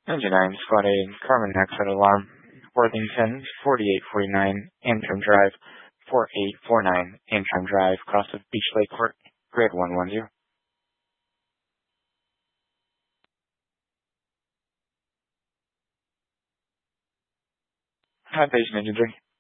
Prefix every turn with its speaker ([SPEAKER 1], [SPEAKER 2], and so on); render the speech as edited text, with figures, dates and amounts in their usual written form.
[SPEAKER 1] Engine 9, Squad A, Carmen exit alarm. Worthington, 4849, Antrim Drive, 4849, Antrim Drive, cross of Beach Lake Court, grade 110. High patient engine 3.